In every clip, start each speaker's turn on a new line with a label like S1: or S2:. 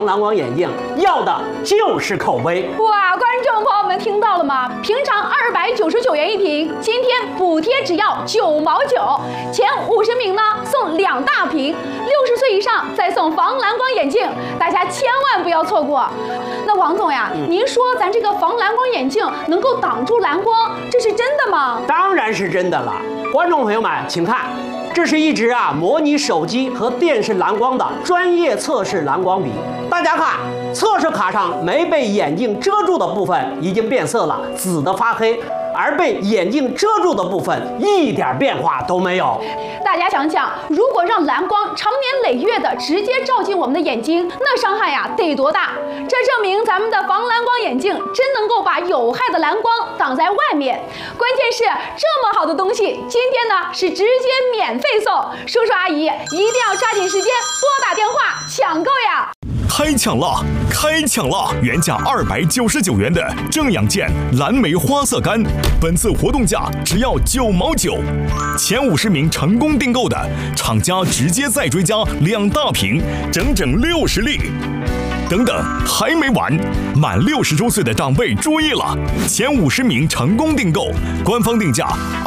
S1: 蓝光眼镜要的就是口碑。
S2: 哇，观众朋友们听到了吗？平常299元一瓶，今天补贴只要9毛9，前50名呢送2大瓶，60岁以上再送防蓝光眼镜，大家千万不要错过。那王总呀，您说咱这个防蓝光眼镜能够挡住蓝光，这是真的吗？
S1: 当然是真的了。观众朋友们，请看。这是一支模拟手机和电视蓝光的专业测试蓝光笔。大家看，测试卡上没被眼镜遮住的部分已经变色了，紫的发黑，而被眼镜遮住的部分一点变化都没有。
S2: 大家想想，如果让蓝光长年累月的直接照进我们的眼睛，那伤害呀得多大？这证明咱们的防蓝光眼镜真能够把有害的蓝光挡在外面。关键是这么好的东西，今天呢是直接免费送，叔叔阿姨一定要抓紧时间拨打电话抢购呀！
S3: 开抢了！开抢了！原价299元的正氧健蓝莓花色干，本次活动价只要9毛9。前50名成功订购的，厂家直接再追加2大瓶，整整60粒。等等，还没完！满60周岁的长辈注意了，前50名成功订购，官方定价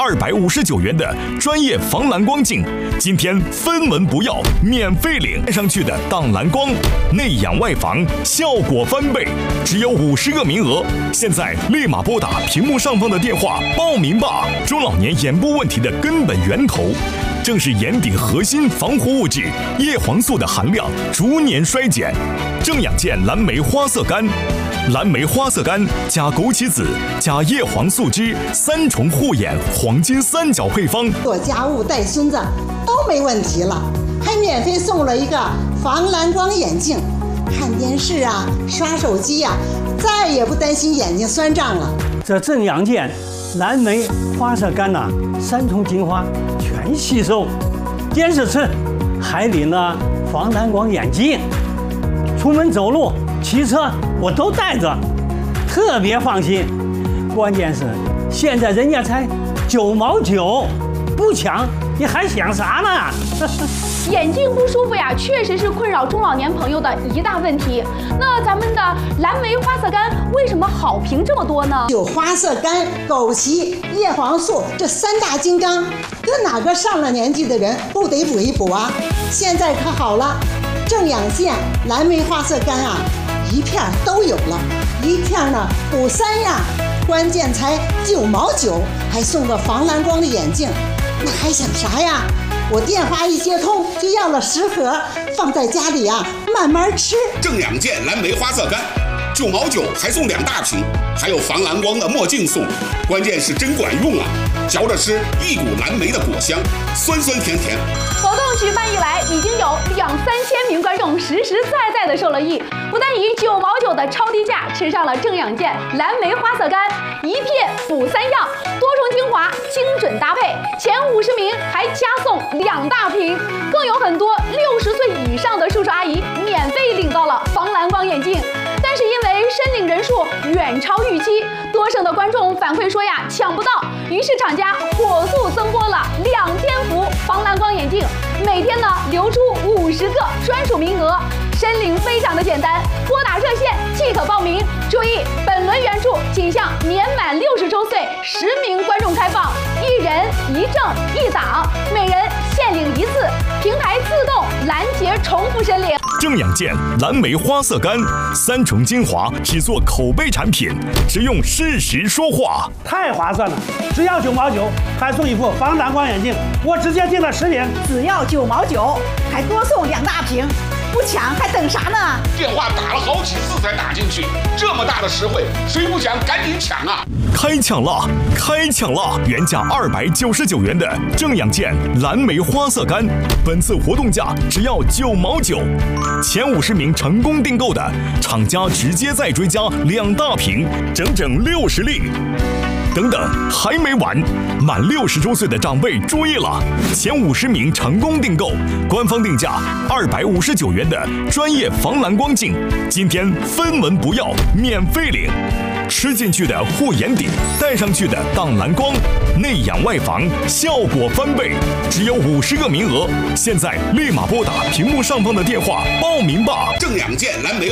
S3: 259元的专业防蓝光镜，今天分文不要，免费领。戴上去的挡蓝光，内氧外防，效果翻倍，只有50个名额。现在立马拨打屏幕上方的电话报名吧！中老年眼部问题的根本源头，正是眼底核心防护物质叶黄素的含量逐年衰减。正氧健蓝莓花色干，蓝莓花色干加枸杞子加叶黄素汁3重护眼黄金3角配方，
S4: 做家务带孙子都没问题了，还免费送了一个防蓝光眼镜，看电视刷手机再也不担心眼睛酸胀了。
S5: 这正氧健蓝莓花色干3重精华全吸收，坚持吃，还领了防蓝光眼镜。出门走路、骑车我都带着，特别放心。关键是现在人家才9毛9，不抢你还想啥呢？
S2: 眼睛不舒服呀，确实是困扰中老年朋友的一大问题。那咱们的蓝莓花色干为什么好评这么多呢？
S4: 有花色干、枸杞、叶黄素这3大金刚，跟哪个上了年纪的人不得补一补啊？现在可好了。正氧健蓝莓花色干一片都有了，一片呢补3样，关键才9毛9，还送个防蓝光的眼镜，那还想啥呀？我电话一接通就要了10盒，放在家里慢慢吃。
S6: 正氧健蓝莓花色干9毛9，还送2大瓶，还有防蓝光的墨镜送，关键是真管用嚼着吃一股蓝莓的果香，酸酸甜甜。
S2: 活动举办以来，已经有2、3千名观众实实在在的受了益，不但以9毛9的超低价吃上了正氧健蓝莓花色干，一片补3样，多重精华精准搭配，前50名还加送2大瓶，更有很多60岁以上的叔叔阿姨免费领到了防蓝光眼镜。但是因为申领人数远超预期，多省的观众反馈说抢不到，于是厂家火速增拨了2000副防蓝光眼镜，每天呢留出50个专属名额。申领非常的简单，拨打热线即可报名。注意，本轮援助仅向年满60周岁10名观众开放，1人1证1档，每人限领1次，平台自动拦截重复申领。
S3: 正氧健蓝莓花色干3重精华，只做口碑产品，只用事实说话，
S5: 太划算了！只要9毛9，还送一副防蓝光眼镜，我直接订了10瓶，
S7: 只要9毛9，还多送2大瓶。不抢还等啥呢？
S6: 电话打了好几次才打进去，这么大的实惠，谁不想赶紧抢啊！
S3: 开抢了！开抢了！原价299元的正氧健蓝莓花色干，本次活动价只要9毛9。前50名成功订购的，厂家直接再追加2大瓶，整整60粒。等等，还没完！满60周岁的长辈注意了，前50名成功订购，官方定价259元的专业防蓝光镜，今天分文不要，免费领。吃进去的护眼底，戴上去的挡蓝光，内氧外防，效果翻倍，只有50个名额。现在立马拨打屏幕上方的电话报名吧！
S6: 正氧健蓝莓